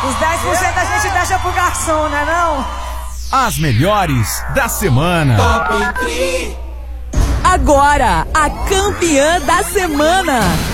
Os 10% a gente deixa pro garçom, né não? As melhores da semana. Agora, a campeã da semana.